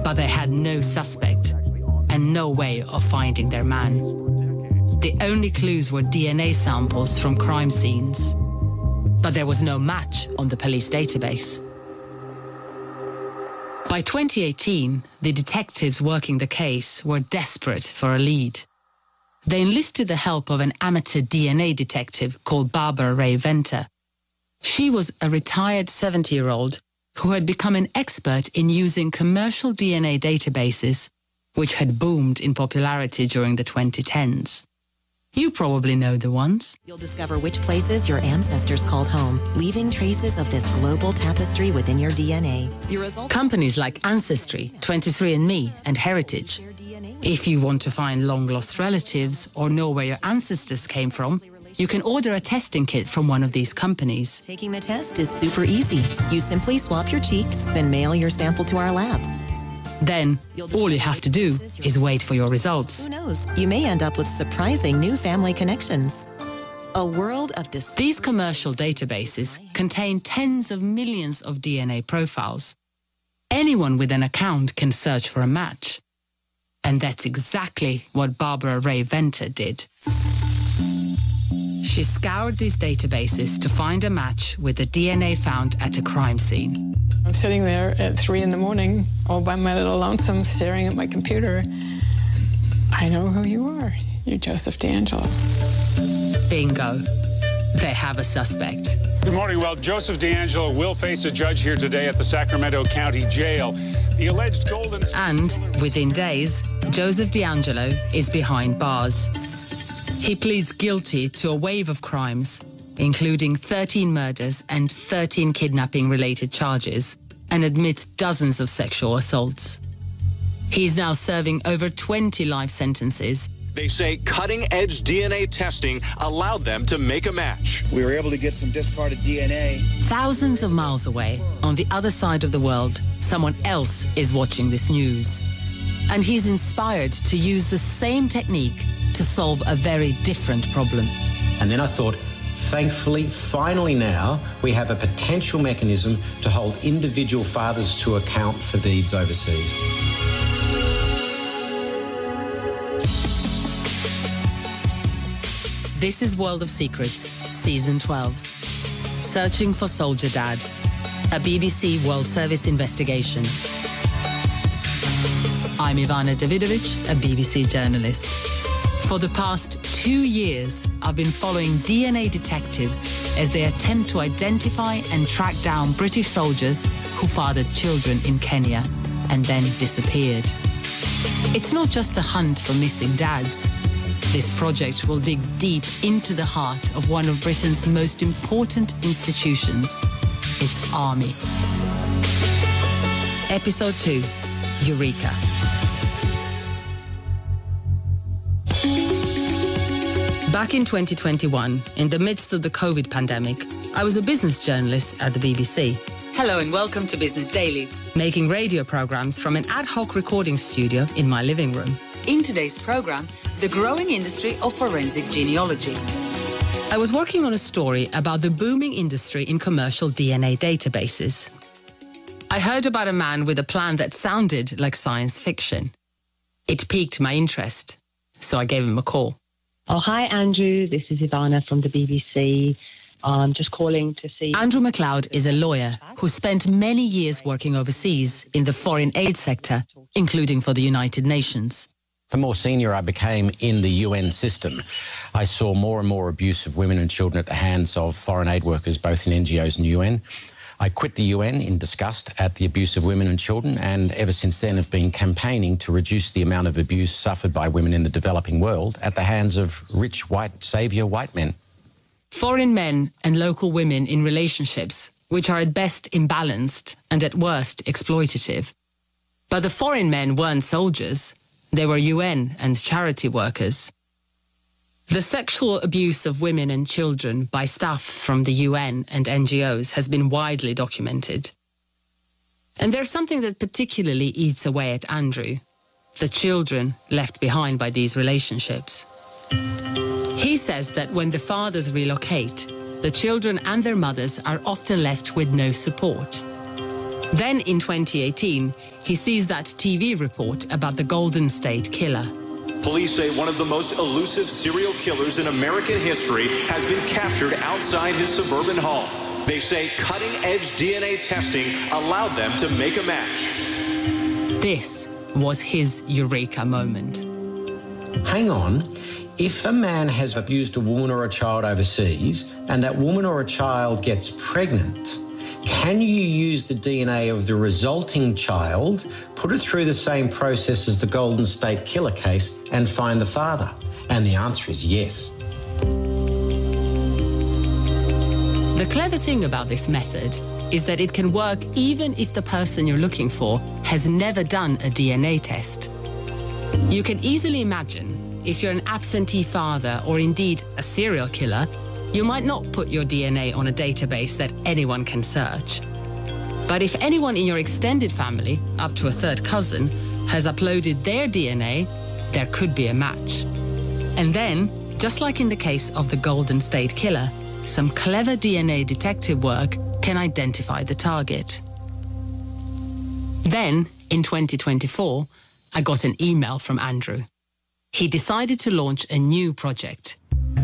but they had no suspect and no way of finding their man. The only clues were DNA samples from crime scenes, but there was no match on the police database. By 2018, the detectives working the case were desperate for a lead. They enlisted the help of an amateur DNA detective called Barbara Ray Venter. She was a retired 70-year-old who had become an expert in using commercial DNA databases, which had boomed in popularity during the 2010s. You probably know the ones. You'll discover which places your ancestors called home, leaving traces of this global tapestry within your DNA. Your results. Companies like Ancestry, 23andMe, and Heritage. If you want to find long-lost relatives or know where your ancestors came from, you can order a testing kit from one of these companies. Taking the test is super easy. You simply swap your cheeks, then mail your sample to our lab. Then, all you have to do is wait for your results. Who knows? You may end up with surprising new family connections. A world of These commercial databases contain tens of millions of DNA profiles. Anyone with an account can search for a match. And that's exactly what Barbara Ray Venter did. She scoured these databases to find a match with the DNA found at a crime scene. I'm sitting there at 3 in the morning, all by my little lonesome, staring at my computer. I know who you are. You're Joseph DeAngelo. Bingo. They have a suspect. Good morning. Well, Joseph DeAngelo will face a judge here today at the Sacramento County Jail. The alleged golden... And within days, Joseph DeAngelo is behind bars. He pleads guilty to a wave of crimes, including 13 murders and 13 kidnapping-related charges, and admits dozens of sexual assaults. He's now serving over 20 life sentences. They say cutting-edge DNA testing allowed them to make a match. We were able to get some discarded DNA. Thousands of miles away, on the other side of the world, someone else is watching this news. And he's inspired to use the same technique to solve a very different problem. And then I thought, thankfully, finally now, we have a potential mechanism to hold individual fathers to account for deeds overseas. This is World of Secrets, Season 12. Searching for Soldier Dad, a BBC World Service investigation. I'm Ivana Davidovich, a BBC journalist. For the past 2 years, I've been following DNA detectives as they attempt to identify and track down British soldiers who fathered children in Kenya and then disappeared. It's not just a hunt for missing dads. This project will dig deep into the heart of one of Britain's most important institutions, its army. Episode 2, Eureka. Back in 2021, in the midst of the COVID pandemic, I was a business journalist at the BBC. Hello and welcome to Business Daily, making radio programs from an ad hoc recording studio in my living room. In today's program, the growing industry of forensic genealogy. I was working on a story about the booming industry in commercial DNA databases. I heard about a man with a plan that sounded like science fiction. It piqued my interest, so I gave him a call. Oh, hi, Andrew. This is Ivana from the BBC. I'm just calling to see... Andrew MacLeod is a lawyer who spent many years working overseas in the foreign aid sector, including for the United Nations. The more senior I became in the UN system, I saw more and more abuse of women and children at the hands of foreign aid workers, both in NGOs and UN. I quit the UN in disgust at the abuse of women and children, and ever since then have been campaigning to reduce the amount of abuse suffered by women in the developing world at the hands of rich, white, saviour white men. Foreign men and local women in relationships which are at best imbalanced and at worst exploitative. But the foreign men weren't soldiers. They were UN and charity workers. The sexual abuse of women and children by staff from the UN and NGOs has been widely documented. And there's something that particularly eats away at Andrew: the children left behind by these relationships. He says that when the fathers relocate, the children and their mothers are often left with no support. Then in 2018, he sees that TV report about the Golden State Killer. Police say one of the most elusive serial killers in American history has been captured outside his suburban home. They say cutting-edge DNA testing allowed them to make a match. This was his eureka moment. Hang on. If a man has abused a woman or a child overseas and that woman or a child gets pregnant, can you use the DNA of the resulting child, put it through the same process as the Golden State Killer case and find the father? And the answer is yes. The clever thing about this method is that it can work even if the person you're looking for has never done a DNA test. You can easily imagine if you're an absentee father or indeed a serial killer, you might not put your DNA on a database that anyone can search. But if anyone in your extended family, up to a third cousin, has uploaded their DNA, there could be a match. And then, just like in the case of the Golden State Killer, some clever DNA detective work can identify the target. Then, in 2024, I got an email from Andrew. He decided to launch a new project.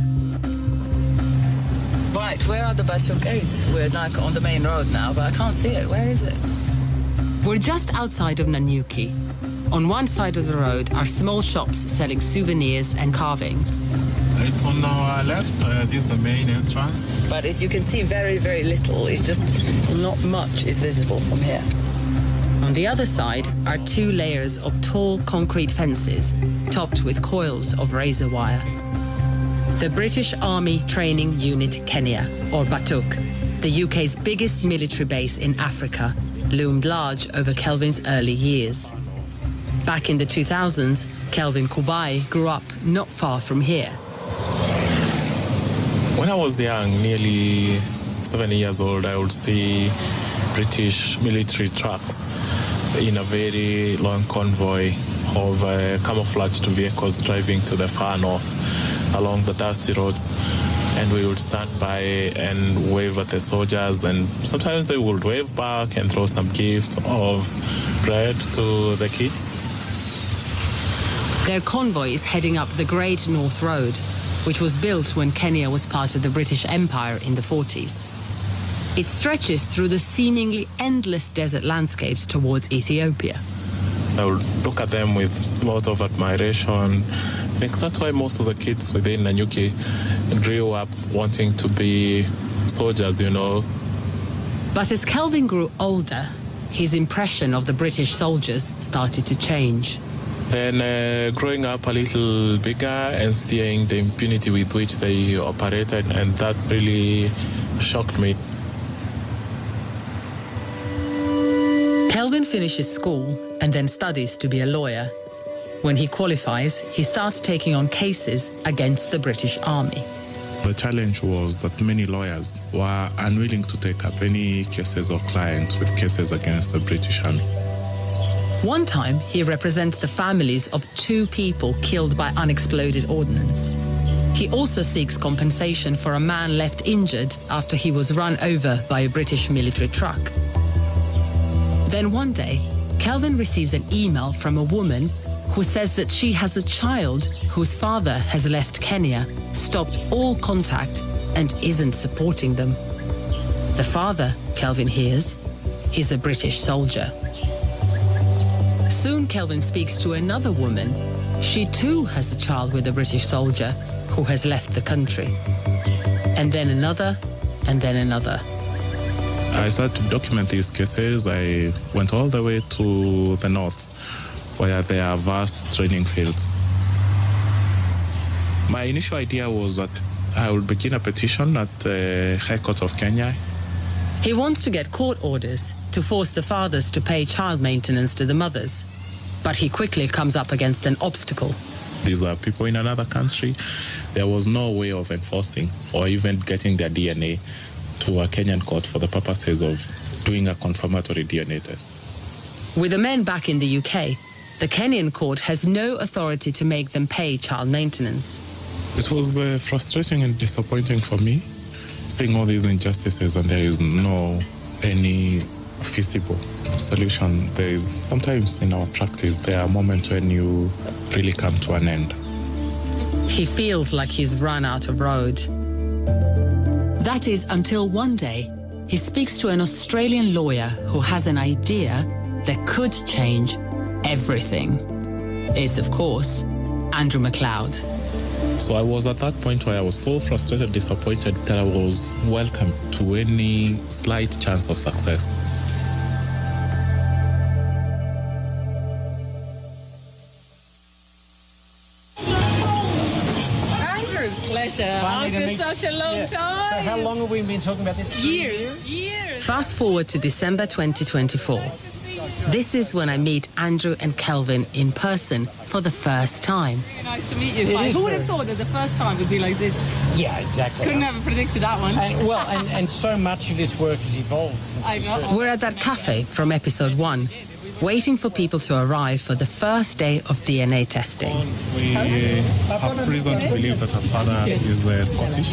Right, where are the Batuk gates? We're like on the main road now, but I can't see it. Where is it? We're just outside of Nanyuki. On one side of the road are small shops selling souvenirs and carvings. It's on our left. This is the main entrance. But as you can see, very, very little. It's just not much is visible from here. On the other side are 2 layers of tall concrete fences, topped with coils of razor wire. The British Army Training Unit Kenya, or Batuk, the UK's biggest military base in Africa, loomed large over Kelvin's early years. Back in the 2000s, Kelvin Kubai grew up not far from here. When I was young, nearly 7 years old, I would see British military trucks in a very long convoy of camouflaged vehicles driving to the far north along the dusty roads, and we would stand by and wave at the soldiers, and sometimes they would wave back and throw some gift of bread to the kids. Their convoy is heading up the Great North Road, which was built when Kenya was part of the British Empire in the 40s. It stretches through the seemingly endless desert landscapes towards Ethiopia. I would look at them with a lot of admiration. I think that's why most of the kids within Nanyuki grew up wanting to be soldiers, you know. But as Kelvin grew older, his impression of the British soldiers started to change. Then growing up a little bigger and seeing the impunity with which they operated, and that really shocked me. Kelvin finishes school and then studies to be a lawyer. When he qualifies, he starts taking on cases against the British Army. The challenge was that many lawyers were unwilling to take up any cases or clients with cases against the British Army. One time, he represents the families of 2 people killed by unexploded ordnance. He also seeks compensation for a man left injured after he was run over by a British military truck. Then one day, Kelvin receives an email from a woman who says that she has a child whose father has left Kenya, stopped all contact, and isn't supporting them. The father, Kelvin hears, is a British soldier. Soon Kelvin speaks to another woman. She too has a child with a British soldier who has left the country. And then another, and then another. I started to document these cases. I went all the way to the north, where there are vast training fields. My initial idea was that I would begin a petition at the High Court of Kenya. He wants to get court orders to force the fathers to pay child maintenance to the mothers. But he quickly comes up against an obstacle. These are people in another country. There was no way of enforcing or even getting their DNA to a Kenyan court for the purposes of doing a confirmatory DNA test. With the men back in the UK, the Kenyan court has no authority to make them pay child maintenance. It was frustrating and disappointing for me, seeing all these injustices, and there is no any feasible solution. There is sometimes in our practice, there are moments when you really come to an end. He feels like he's run out of road. That is until one day he speaks to an Australian lawyer who has an idea that could change everything. It's, of course, Andrew McLeod. So I was at that point where I was so frustrated, disappointed, that I was welcome to any slight chance of success. Andrew, pleasure. After such a long time. So how long have we been talking about this? Years. Fast forward to December 2024. This is when I meet Andrew and Kelvin in person for the first time. Nice to meet you. Who would have thought that the first time would be like this? Yeah, exactly. Couldn't have predicted that one. And so much of this work has evolved since. I know. We're at that cafe from episode 1, waiting for people to arrive for the first day of DNA testing. We have reason to believe that her father is Scottish.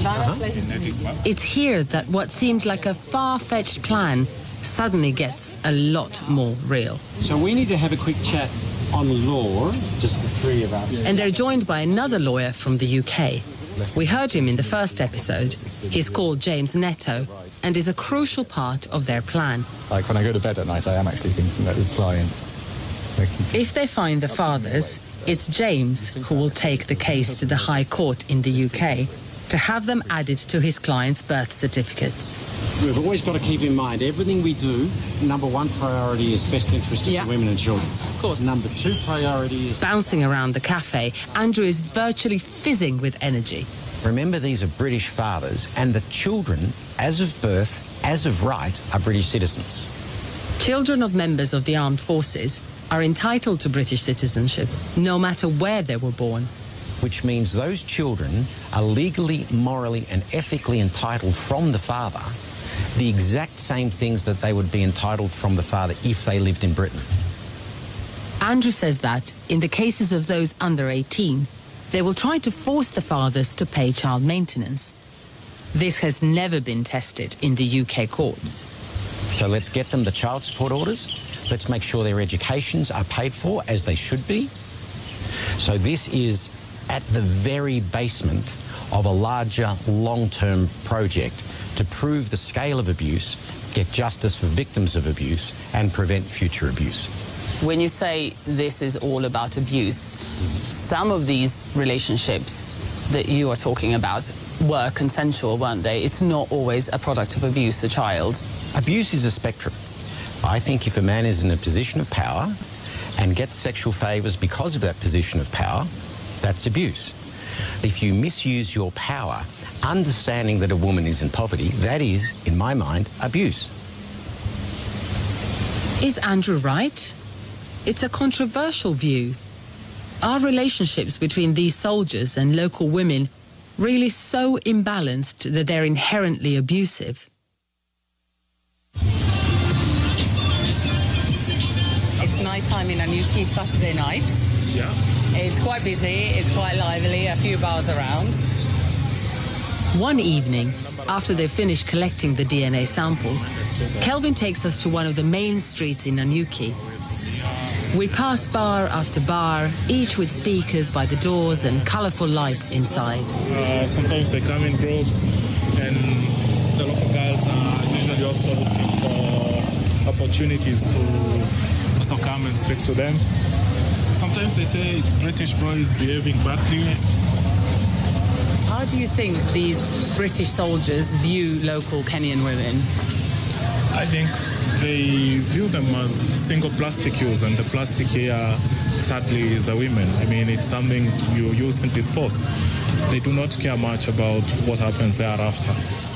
It's here that what seemed like a far-fetched plan suddenly gets a lot more real. So we need to have a quick chat on law, just the three of us. And they're joined by another lawyer from the UK. We heard him in the first episode. He's called James Netto and is a crucial part of their plan. Like when I go to bed at night, I am actually thinking about his clients. If they find the fathers, it's James who will take the case to the High Court in the UK to have them added to his clients' birth certificates. We've always got to keep in mind, everything we do, number one priority is best interest of the women and children. Of course. Number two priority is... Bouncing around the cafe, Andrew is virtually fizzing with energy. Remember, these are British fathers, and the children, as of birth, as of right, are British citizens. Children of members of the armed forces are entitled to British citizenship, no matter where they were born. Which means those children are legally, morally and ethically entitled from the father the exact same things that they would be entitled from the father if they lived in Britain. Andrew says that in the cases of those under 18, they will try to force the fathers to pay child maintenance. This has never been tested in the UK courts. So let's get them the child support orders. Let's make sure their educations are paid for as they should be. So this is at the very basement of a larger long-term project to prove the scale of abuse, get justice for victims of abuse and prevent future abuse. When you say this is all about abuse, some of these relationships that you are talking about were consensual, weren't they? It's not always a product of abuse, a child. Abuse is a spectrum. I think if a man is in a position of power and gets sexual favours because of that position of power, that's abuse. If you misuse your power, understanding that a woman is in poverty, that is, in my mind, abuse. Is Andrew right? It's a controversial view. Are relationships between these soldiers and local women really so imbalanced that they're inherently abusive? It's night time in Anyuki, Saturday night. Yeah. It's quite busy, it's quite lively, a few bars around. One evening, after they finish collecting the DNA samples, Kelvin takes us to one of the main streets in Anyuki. We pass bar after bar, each with speakers by the doors and colourful lights inside. Sometimes they come in groups, and the local girls are usually also looking for opportunities to also come and speak to them. Sometimes they say it's British boys behaving badly. How do you think these British soldiers view local Kenyan women? I think they view them as single plastic use, and the plastic here, sadly, is the women. I mean, it's something you use and dispose. They do not care much about what happens thereafter.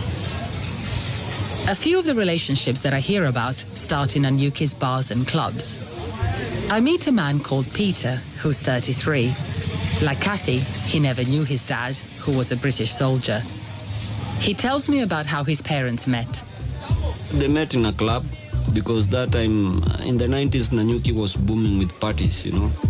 A few of the relationships that I hear about start in Anyuki's bars and clubs. I meet a man called Peter, who's 33. Like Kathy, he never knew his dad, who was a British soldier. He tells me about how his parents met. They met in a club because that time in the 90s, Nanyuki was booming with parties, you know.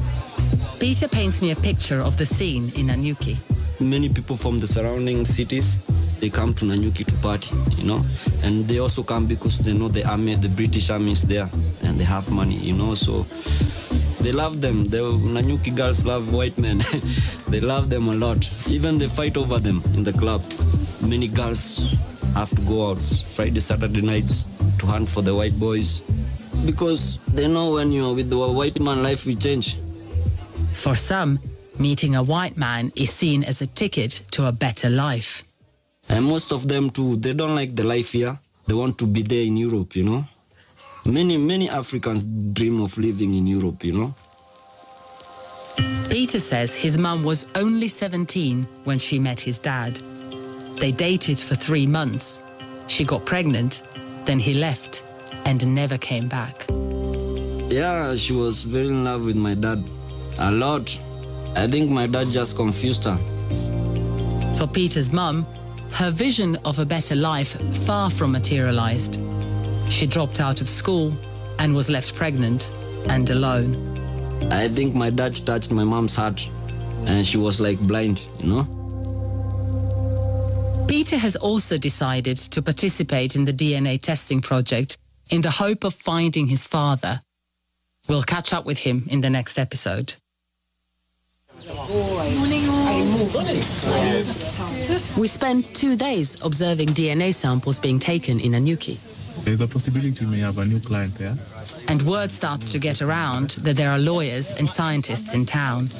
Peter paints me a picture of the scene in Anyuki. Many people from the surrounding cities They come to Nanyuki to party, you know, and they also come because they know the army, the British army is there, and they have money, you know, so they love them. The Nanyuki girls love white men. They love them a lot. Even they fight over them in the club. Many girls have to go out Friday, Saturday nights to hunt for the white boys because they know when you're with the white man, life will change. For some, meeting a white man is seen as a ticket to a better life. And most of them too, they don't like the life here. They want to be there in Europe, you know. Many Africans dream of living in Europe, you know. Peter says his mum was only 17 when she met his dad. They dated for 3 months. She got pregnant, then he left and never came back. Yeah, she was very in love with my dad. A lot. I think my dad just confused her. For Peter's mum, her vision of a better life far from materialized. She dropped out of school and was left pregnant and alone. I think my dad touched my mom's heart and she was like blind, you know. Peter has also decided to participate in the DNA testing project in the hope of finding his father. We'll catch up with him in the next episode. We spent 2 days observing DNA samples being taken in Nanyuki. There's a possibility we may have a new client there. And word starts to get around that there are lawyers and scientists in town.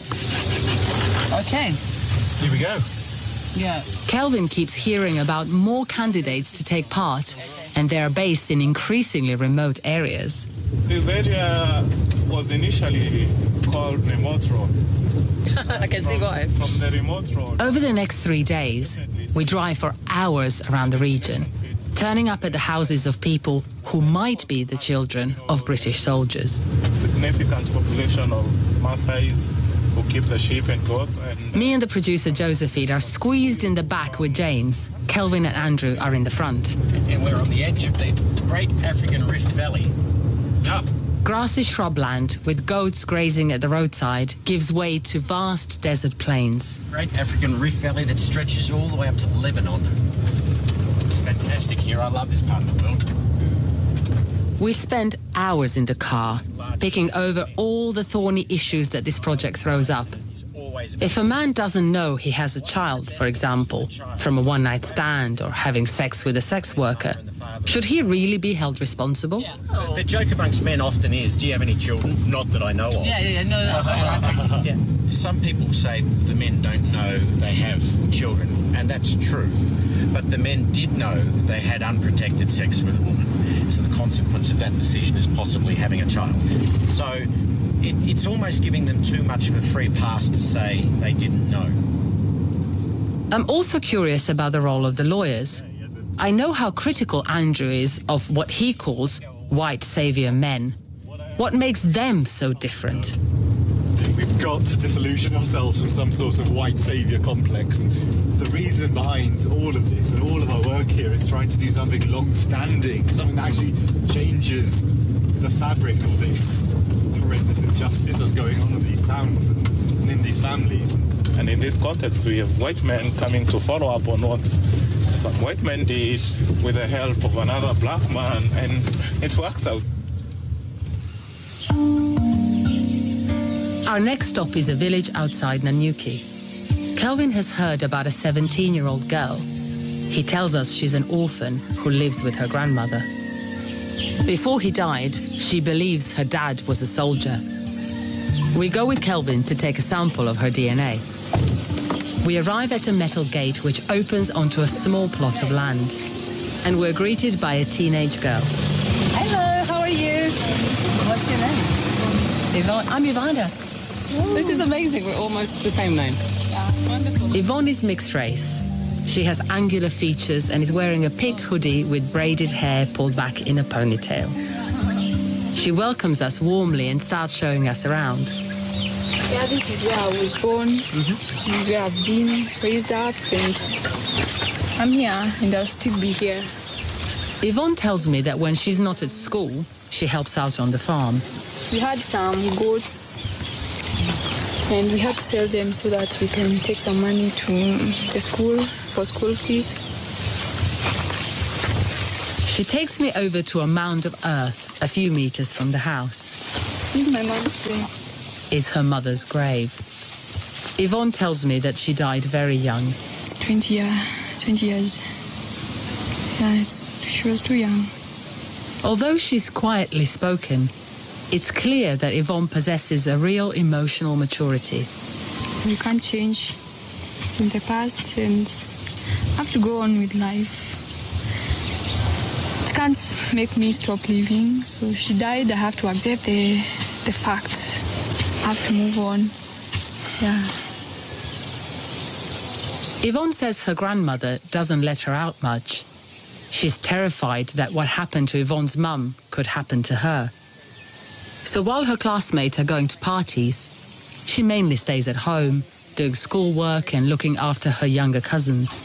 Okay. Here we go. Yeah. Kelvin keeps hearing about more candidates to take part, and they are based in increasingly remote areas. This area was initially called Remote Road. I can see why. From the Remote Road. Over the next 3 days, we drive for hours around the region, turning up at the houses of people who might be the children of British soldiers. Significant population of Maasais who keep the sheep and goats. And Me and the producer Josephine are squeezed in the back with James. Kelvin and Andrew are in the front. And we're on the edge of the Great African Rift Valley. Up. Grassy shrubland with goats grazing at the roadside gives way to vast desert plains. Great African Rift Valley that stretches all the way up to Lebanon. It's fantastic here. I love this part of the world. We spend hours in the car, picking over all the thorny issues that this project throws up. If a man doesn't know he has a child, for example, from a one-night stand or having sex with a sex worker, should he really be held responsible? The joke amongst men often is, do you have any children? Not that I know of. No. Yeah. Some people say the men don't know they have children, and that's true. But the men did know they had unprotected sex with a woman. So the consequence of that decision is possibly having a child. So it's almost giving them too much of a free pass to say they didn't know. I'm also curious about the role of the lawyers. I know how critical Andrew is of what he calls white saviour men. What makes them so different? We've got to disillusion ourselves from some sort of white saviour complex. The reason behind all of this and all of our work here is trying to do something long-standing, something that actually changes the fabric of this horrendous injustice that's going on in these towns and in these families. And in this context, we have white men coming to follow up on what some white men did with the help of another black man, and it works out. Our next stop is a village outside Nanyuki. Kelvin has heard about a 17-year-old girl. He tells us she's an orphan who lives with her grandmother. Before he died, she believes her dad was a soldier. We go with Kelvin to take a sample of her DNA. We arrive at a metal gate which opens onto a small plot of land. And we're greeted by a teenage girl. Hello, how are you? What's your name? I'm Ivana. This is amazing. We're almost the same name. Yeah, wonderful. Yvonne is mixed race. She has angular features and is wearing a pink hoodie with braided hair pulled back in a ponytail. She welcomes us warmly and starts showing us around. Yeah, this is where I was born. This is where I've been raised up, and I'm here, and I'll still be here. Yvonne tells me that when she's not at school, she helps out on the farm. We had some goats, and we had to sell them so that we can take some money to the school for school fees. She takes me over to a mound of earth a few meters from the house. This is my mom's grave. Is her mother's grave. Yvonne tells me that she died very young. It's 20 years. Yeah, she was too young. Although she's quietly spoken, it's clear that Yvonne possesses a real emotional maturity. You can't change. It's in the past and I have to go on with life. It can't make me stop living. So she died, I have to accept the fact. I have to move on. Yeah. Yvonne says her grandmother doesn't let her out much. She's terrified that what happened to Yvonne's mum could happen to her. So while her classmates are going to parties, she mainly stays at home, doing schoolwork and looking after her younger cousins.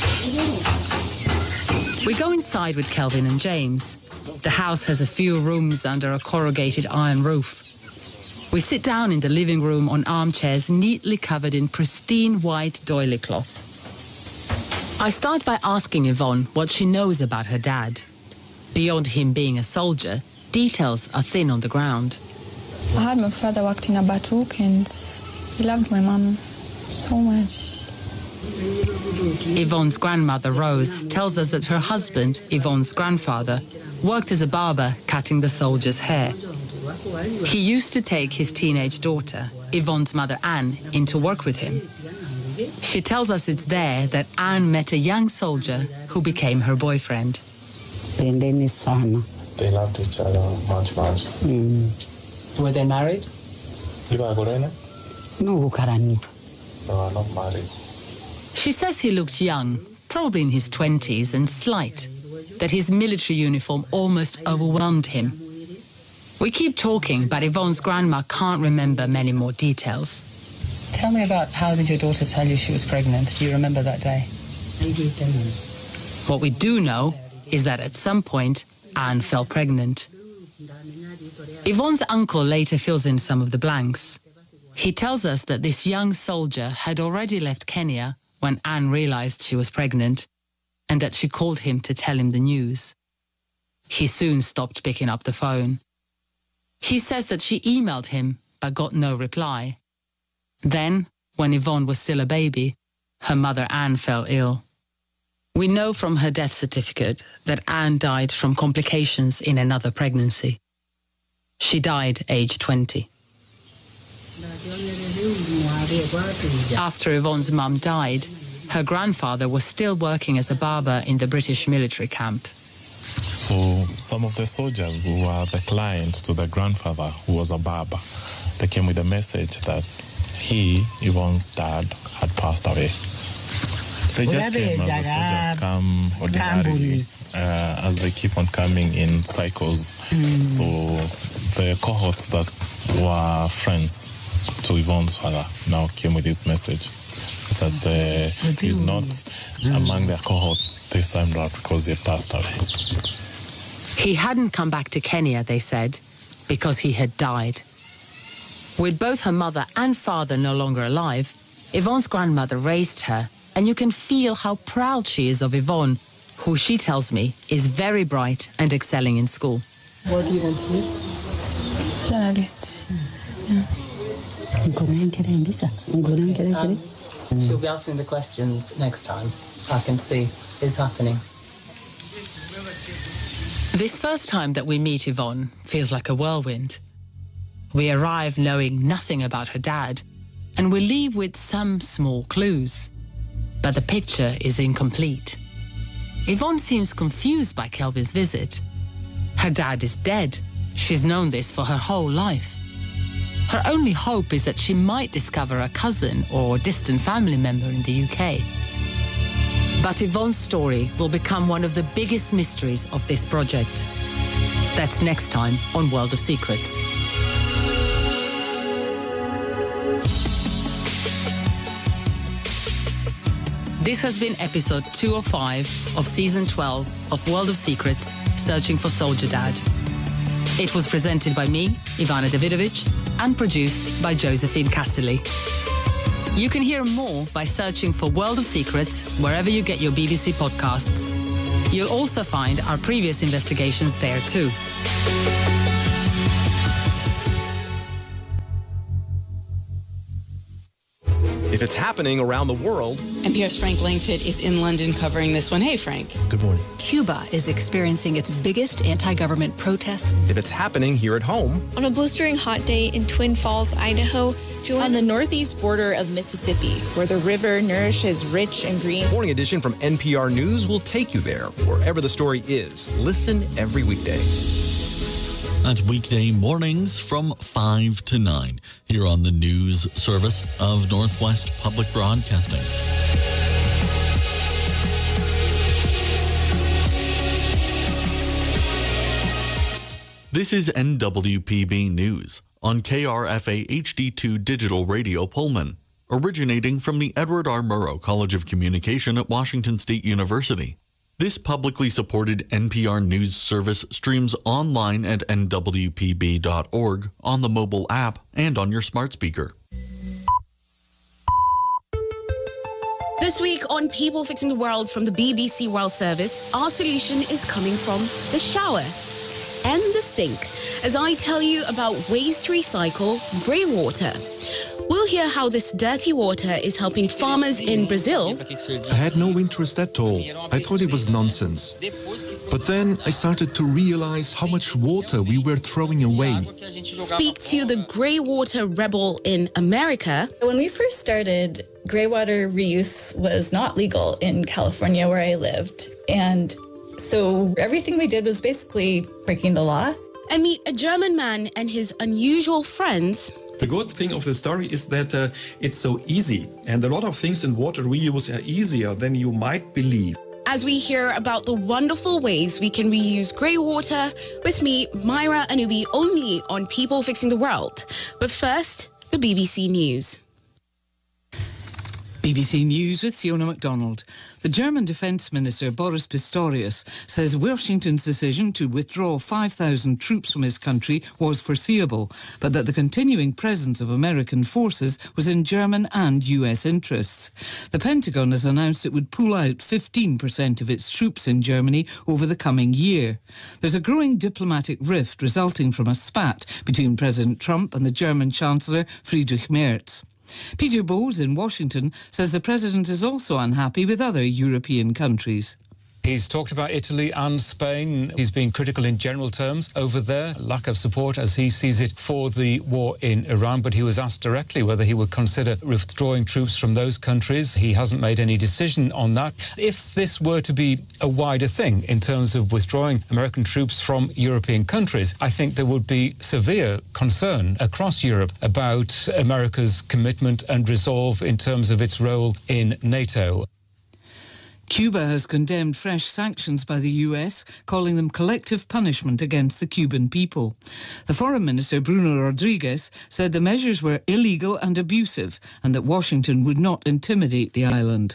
We go inside with Kelvin and James. The house has a few rooms under a corrugated iron roof. We sit down in the living room on armchairs neatly covered in pristine white doily cloth. I start by asking Yvonne what she knows about her dad. Beyond him being a soldier, details are thin on the ground. I had my father worked in a batuk and he loved my mom so much. Yvonne's grandmother, Rose, tells us that her husband, Yvonne's grandfather, worked as a barber cutting the soldiers' hair. He used to take his teenage daughter, Yvonne's mother Anne, in to work with him. She tells us it's there that Anne met a young soldier who became her boyfriend. They loved each other much. Were they married? No, not married. She says he looked young, probably in his 20s and slight, that his military uniform almost overwhelmed him. We keep talking, but Yvonne's grandma can't remember many more details. Tell me about how did your daughter tell you she was pregnant? Do you remember that day? What we do know is that at some point, Anne fell pregnant. Yvonne's uncle later fills in some of the blanks. He tells us that this young soldier had already left Kenya when Anne realized she was pregnant and that she called him to tell him the news. He soon stopped picking up the phone. He says that she emailed him but got no reply. Then, when Yvonne was still a baby, her mother Anne fell ill. We know from her death certificate that Anne died from complications in another pregnancy. She died aged 20. After Yvonne's mum died, her grandfather was still working as a barber in the British military camp. So some of the soldiers who were the clients to the grandfather, who was a barber, they came with a message that he, Yvonne's dad, had passed away. They just came as the soldiers come ordinarily, as they keep on coming in cycles. So the cohorts that were friends to Yvonne's father now came with this message that he's not among their cohort this time round because he had passed away. He hadn't come back to Kenya, they said, because he had died. With both her mother and father no longer alive, Yvonne's grandmother raised her, and you can feel how proud she is of Yvonne, who she tells me is very bright and excelling in school. What do you want to be? Journalist. Yeah. She'll be asking the questions next time. I can see it's happening. This first time that we meet Yvonne feels like a whirlwind. We arrive knowing nothing about her dad, and we leave with some small clues. But the picture is incomplete. Yvonne seems confused by Kelvin's visit. Her dad is dead. She's known this for her whole life. Her only hope is that she might discover a cousin or distant family member in the UK. But Yvonne's story will become one of the biggest mysteries of this project. That's next time on World of Secrets. This has been episode 205 of season 12 of World of Secrets, Searching for Soldier Dad. It was presented by me, Ivana Davidovich, and produced by Josephine Cassidy. You can hear more by searching for World of Secrets wherever you get your BBC podcasts. You'll also find our previous investigations there too. If it's happening around the world... NPR's Frank Langford is in London covering this one. Hey, Frank. Good morning. Cuba is experiencing its biggest anti-government protests. If it's happening here at home... On a blistering hot day in Twin Falls, Idaho... On the northeast border of Mississippi, where the river nourishes rich and green. Morning Edition from NPR News will take you there, wherever the story is. Listen every weekday. That's weekday mornings from 5 to 9 here on the news service of Northwest Public Broadcasting. This is NWPB News on KRFA HD2 Digital Radio Pullman, originating from the Edward R. Murrow College of Communication at Washington State University. This publicly supported NPR News service streams online at nwpb.org, on the mobile app, and on your smart speaker. This week on People Fixing the World from the BBC World Service, our solution is coming from the shower and the sink, as I tell you about ways to recycle grey water. We'll hear how this dirty water is helping farmers in Brazil. I had no interest at all. I thought it was nonsense. But then I started to realize how much water we were throwing away. Speak to the grey water rebel in America. When we first started, grey water reuse was not legal in California where I lived. And so everything we did was basically breaking the law. And meet a German man and his unusual friends. The good thing of the story is that it's so easy, and a lot of things in water reuse are easier than you might believe. As we hear about the wonderful ways we can reuse grey water with me, Myra Anubi, only on People Fixing the World. But first, the BBC News. BBC News with Fiona MacDonald. The German Defence Minister Boris Pistorius says Washington's decision to withdraw 5,000 troops from his country was foreseeable, but that the continuing presence of American forces was in German and US interests. The Pentagon has announced it would pull out 15% of its troops in Germany over the coming year. There's a growing diplomatic rift resulting from a spat between President Trump and the German Chancellor Friedrich Merz. Peter Bowes in Washington says the president is also unhappy with other European countries. He's talked about Italy and Spain. He's been critical in general terms over there, lack of support as he sees it for the war in Iran. But he was asked directly whether he would consider withdrawing troops from those countries. He hasn't made any decision on that. If this were to be a wider thing in terms of withdrawing American troops from European countries, I think there would be severe concern across Europe about America's commitment and resolve in terms of its role in NATO. Cuba has condemned fresh sanctions by the US, calling them collective punishment against the Cuban people. The Foreign Minister, Bruno Rodriguez, said the measures were illegal and abusive and that Washington would not intimidate the island.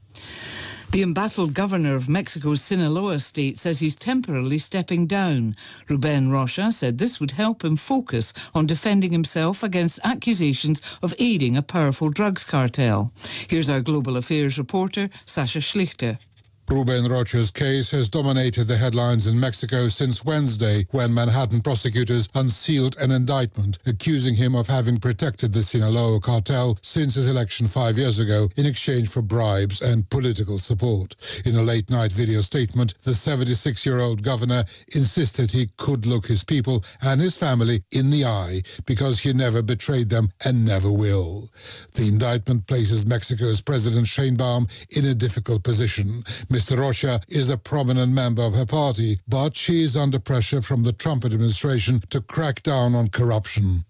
The embattled governor of Mexico's Sinaloa state says he's temporarily stepping down. Ruben Rocha said this would help him focus on defending himself against accusations of aiding a powerful drugs cartel. Here's our global affairs reporter, Sasha Schlichter. Ruben Rocha's case has dominated the headlines in Mexico since Wednesday, when Manhattan prosecutors unsealed an indictment accusing him of having protected the Sinaloa cartel since his election 5 years ago in exchange for bribes and political support. In a late-night video statement, the 76-year-old governor insisted he could look his people and his family in the eye because he never betrayed them and never will. The indictment places Mexico's President Sheinbaum in a difficult position. Mr. Rocha is a prominent member of her party, but she is under pressure from the Trump administration to crack down on corruption.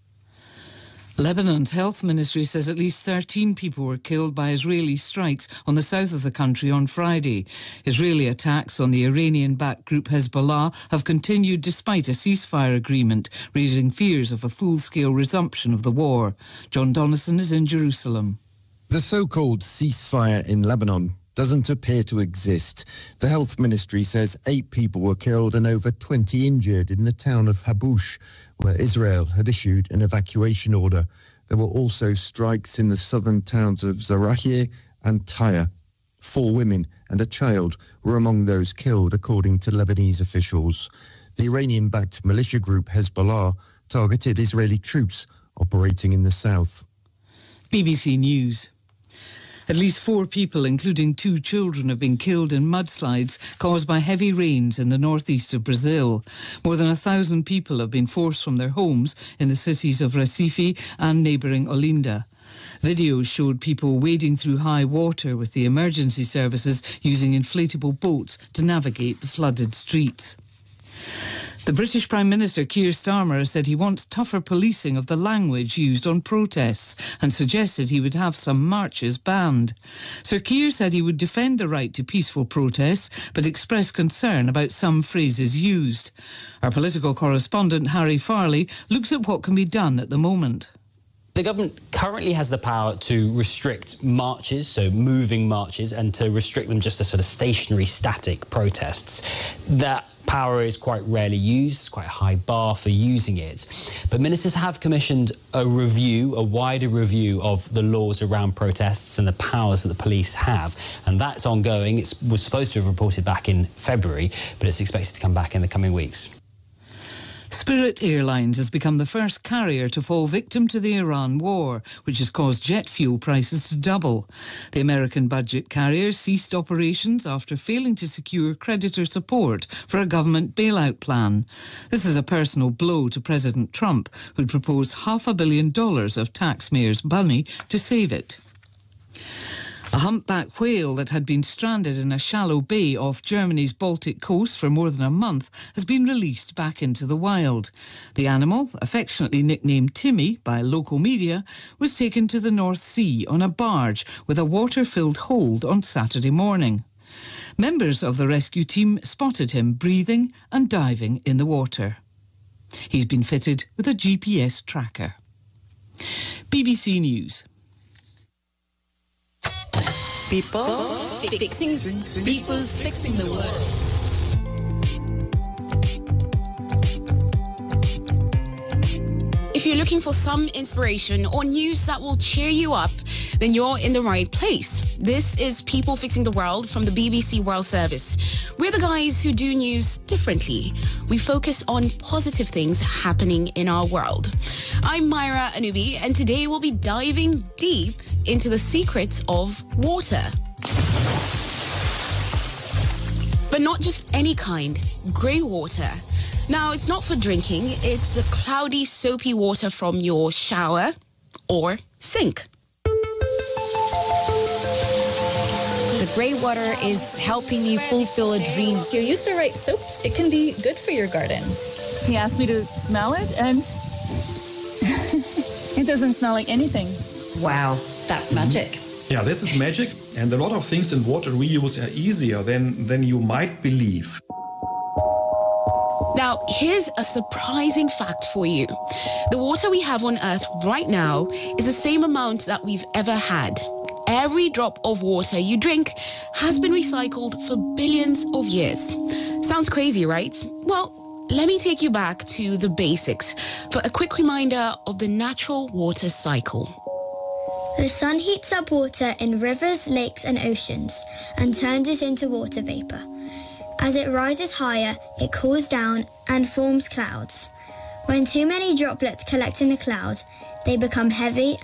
Lebanon's health ministry says at least 13 people were killed by Israeli strikes on the south of the country on Friday. Israeli attacks on the Iranian-backed group Hezbollah have continued despite a ceasefire agreement, raising fears of a full-scale resumption of the war. John Donnison is in Jerusalem. The so-called ceasefire in Lebanon doesn't appear to exist. The health ministry says 8 people were killed and over 20 injured in the town of Habush, where Israel had issued an evacuation order. There were also strikes in the southern towns of Zarahiyeh and Tyre. 4 women and a child were among those killed, according to Lebanese officials. The Iranian-backed militia group Hezbollah targeted Israeli troops operating in the south. BBC News. At least 4 people, including 2 children, have been killed in mudslides caused by heavy rains in the northeast of Brazil. More than 1,000 people have been forced from their homes in the cities of Recife and neighbouring Olinda. Videos showed people wading through high water, with the emergency services using inflatable boats to navigate the flooded streets. The British Prime Minister Keir Starmer said he wants tougher policing of the language used on protests and suggested he would have some marches banned. Sir Keir said he would defend the right to peaceful protests, but expressed concern about some phrases used. Our political correspondent Harry Farley looks at what can be done at the moment. The government currently has the power to restrict marches, so moving marches, and to restrict them just to sort of stationary, static protests. That power is quite rarely used. It's quite a high bar for using it. But ministers have commissioned a review, a wider review of the laws around protests and the powers that the police have. And that's ongoing. It was supposed to have reported back in February, but it's expected to come back in the coming weeks. Spirit Airlines has become the first carrier to fall victim to the Iran war, which has caused jet fuel prices to double. The American budget carrier ceased operations after failing to secure creditor support for a government bailout plan. This is a personal blow to President Trump, who'd proposed $500 million of taxpayers' money to save it. A humpback whale that had been stranded in a shallow bay off Germany's Baltic coast for more than a month has been released back into the wild. The animal, affectionately nicknamed Timmy by local media, was taken to the North Sea on a barge with a water-filled hold on Saturday morning. Members of the rescue team spotted him breathing and diving in the water. He's been fitted with a GPS tracker. BBC News. People fixing the world. If you're looking for some inspiration or news that will cheer you up, then you're in the right place. This is People Fixing the World from the BBC World Service. We're the guys who do news differently. We focus on positive things happening in our world. I'm Myra Anubi, and today we'll be diving deep into the secrets of water. But not just any kind, grey water. Now, it's not for drinking, it's the cloudy, soapy water from your shower or sink. The grey water is helping you fulfill a dream. If you use the right soaps, it can be good for your garden. He asked me to smell it, and it doesn't smell like anything. Wow, that's magic. Yeah, this is magic, and a lot of things in water reuse are easier than you might believe. Now, here's a surprising fact for you. The water we have on Earth right now is the same amount that we've ever had. Every drop of water you drink has been recycled for billions of years. Sounds crazy, right? Well, let me take you back to the basics for a quick reminder of the natural water cycle. The sun heats up water in rivers, lakes and oceans and turns it into water vapor. As it rises higher, it cools down and forms clouds. When too many droplets collect in a cloud, they become heavy